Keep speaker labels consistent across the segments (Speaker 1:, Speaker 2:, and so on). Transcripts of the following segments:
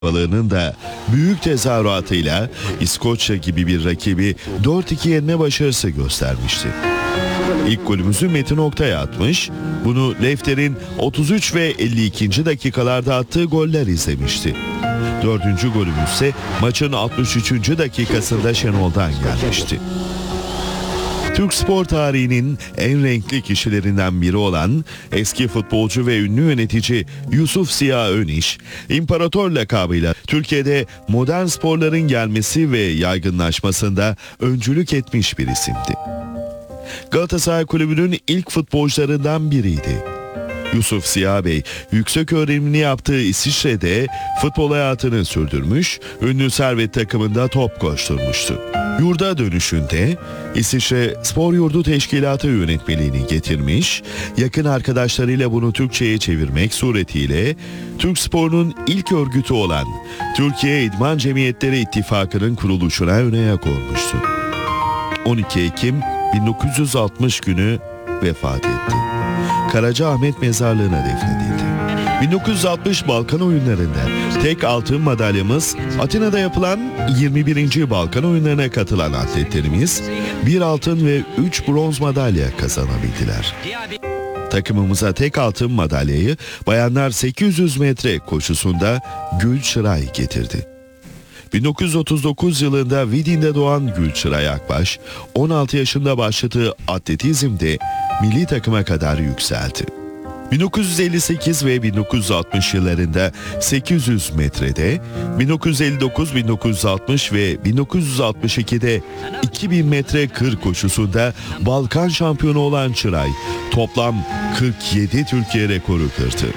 Speaker 1: balığının da büyük tezahüratıyla İskoçya gibi bir rakibi 4-2 yenme başarısı göstermişti. İlk golümüzü Metin Oktay atmış, bunu Lefter'in 33 ve 52. dakikalarda attığı goller izlemişti. Dördüncü golümüz ise maçın 63. dakikasında Şenol'dan gelmişti. Türk spor tarihinin en renkli kişilerinden biri olan eski futbolcu ve ünlü yönetici Yusuf Ziya Öniş, İmparator lakabıyla Türkiye'de modern sporların gelmesi ve yaygınlaşmasında öncülük etmiş bir isimdi. Galatasaray Kulübü'nün ilk futbolcularından biriydi. Yusuf Ziya Bey, yüksek öğrenimini yaptığı İsviçre'de futbol hayatını sürdürmüş, ünlü Servet takımında top koşturmuştu. Yurda dönüşünde İsviçre Spor Yurdu Teşkilatı yönetmeliğini getirmiş, yakın arkadaşlarıyla bunu Türkçe'ye çevirmek suretiyle Türk sporunun ilk örgütü olan Türkiye İdman Cemiyetleri İttifakı'nın kuruluşuna ön ayak olmuştu. 12 Ekim 1960 günü vefat etti. Karacaahmet mezarlığına defnedildi. 1960 Balkan Oyunları'nda tek altın madalyamız, Atina'da yapılan 21. Balkan Oyunları'na katılan atletlerimiz 1 altın ve 3 bronz madalya kazanabildiler. Takımımıza tek altın madalyayı bayanlar 800 metre koşusunda Gül Çıray getirdi. 1939 yılında Vidin'de doğan Gül Çıray Akbaş, 16 yaşında başladığı atletizmde milli takıma kadar yükseldi. 1958 ve 1960 yıllarında 800 metrede, 1959, 1960 ve 1962'de 2000 metre kır koşusunda Balkan şampiyonu olan Çıray, toplam 47 Türkiye rekoru kırdı.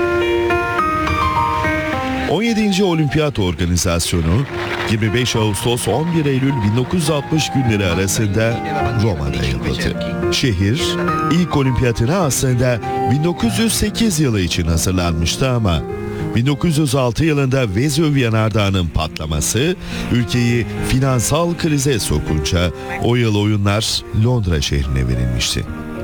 Speaker 1: 17. Olimpiyat Organizasyonu 25 Ağustos 11 Eylül 1960 günleri arasında Roma'da yapıldı. Şehir ilk olimpiyatına aslında 1908 yılı için hazırlanmıştı ama 1906 yılında Vezüv yanardağının patlaması ülkeyi finansal krize sokunca o yıl oyunlar Londra şehrine verilmişti.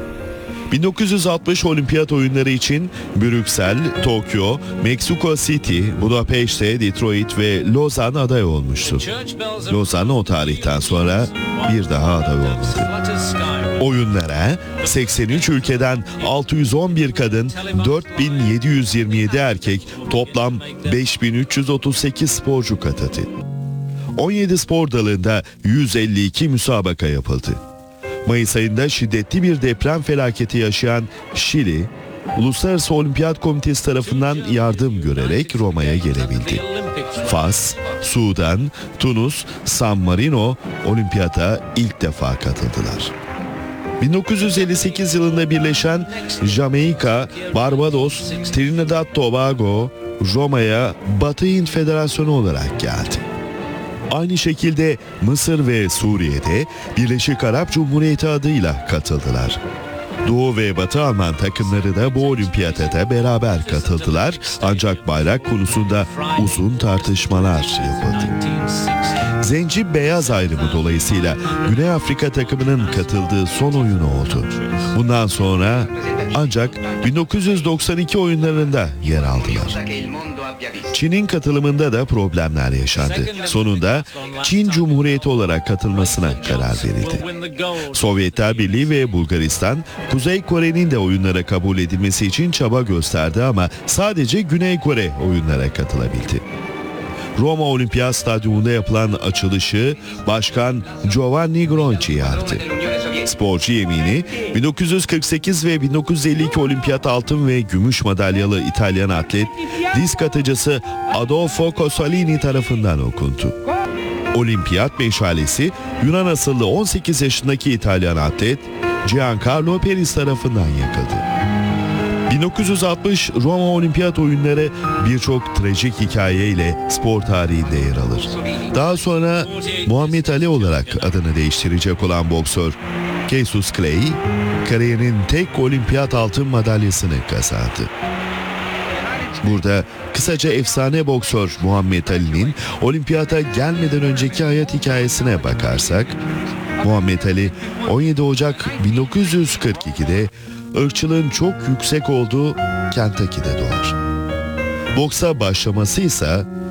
Speaker 1: 1960 Olimpiyat Oyunları için Brüksel, Tokyo, Meksiko City, Budapeşte, Detroit ve Lozan aday olmuştu. Lozan o tarihten sonra bir daha aday olmadı. Oyunlara 83 ülkeden 611 kadın, 4727 erkek, toplam 5338 sporcu katıldı. 17 spor dalında 152 müsabaka yapıldı. Mayıs ayında şiddetli bir deprem felaketi yaşayan Şili, Uluslararası Olimpiyat Komitesi tarafından yardım görerek Roma'ya gelebildi. Fas, Sudan, Tunus, San Marino olimpiyata ilk defa katıldılar. 1958 yılında birleşen Jamaika, Barbados, Trinidad Tobago, Roma'ya Batı Hint Federasyonu olarak geldi. Aynı şekilde Mısır ve Suriye'de Birleşik Arap Cumhuriyeti adıyla katıldılar. Doğu ve Batı Alman takımları da bu olimpiyata beraber katıldılar, ancak bayrak konusunda uzun tartışmalar yapıldı. Zenci beyaz ayrımı dolayısıyla Güney Afrika takımının katıldığı son oyunu oldu. Bundan sonra ancak 1992 oyunlarında yer aldılar. Çin'in katılımında da problemler yaşandı. Sonunda Çin Cumhuriyeti olarak katılmasına karar verildi. Sovyetler Birliği ve Bulgaristan, Kuzey Kore'nin de oyunlara kabul edilmesi için çaba gösterdi ama sadece Güney Kore oyunlara katılabildi. Roma Olimpiyat Stadyumunda yapılan açılışı Başkan Giovanni Gronchi yaptı. Sporcu yemini 1948 ve 1952 olimpiyat altın ve gümüş madalyalı İtalyan atlet disk atıcısı Adolfo Cosolini tarafından okundu. Olimpiyat meşalesi Yunan asıllı 18 yaşındaki İtalyan atlet Giancarlo Peris tarafından yakıldı. 1960 Roma Olimpiyat Oyunları birçok trajik hikayeyle spor tarihinde yer alır. Daha sonra Muhammed Ali olarak adını değiştirecek olan boksör Cassius Clay, kariyerinin tek olimpiyat altın madalyasını kazandı. Burada kısaca efsane boksör Muhammed Ali'nin olimpiyata gelmeden önceki hayat hikayesine bakarsak, Muhammed Ali 17 Ocak 1942'de ırkçılığın çok yüksek olduğu Kentucky'de doğar. Boksa başlaması ise